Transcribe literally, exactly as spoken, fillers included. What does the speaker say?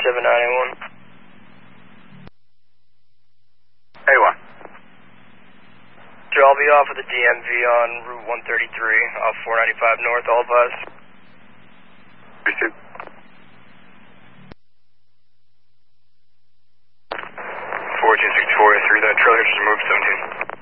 seven nine eight one. A one. I'll be off of the D M V on Route one thirty-three, off four ninety-five North, all of us. Received. fourteen sixty-four, three, that trailer just moved seventeen.